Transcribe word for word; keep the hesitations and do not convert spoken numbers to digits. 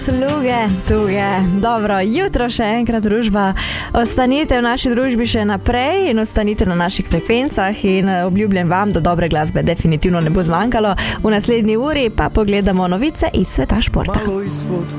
Sluge, tuge. Dobro, jutro še enkrat družba. Ostanite v naši družbi še naprej in ostanite na naših frekvencah in obljubljam vam, da dobre glasbe definitivno ne bo zmanjkalo. V naslednji uri pa pogledamo novice iz sveta športa.